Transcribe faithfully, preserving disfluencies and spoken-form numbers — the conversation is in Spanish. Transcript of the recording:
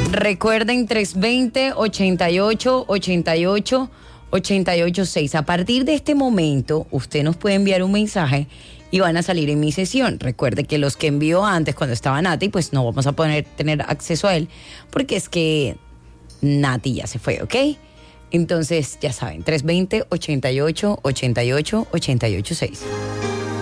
Recuerden tres veinte, ochenta y ocho, ochenta y ocho, ochenta y ocho seis. A partir de este momento, usted nos puede enviar un mensaje y van a salir en mi sesión. Recuerde que los que envió antes, cuando estaba Nati, pues no vamos a poder tener acceso a él, porque es que Nati ya se fue, ¿ok? Entonces, ya saben, tres veinte, ochenta y ocho, ochenta y ocho, ochenta y ocho seis.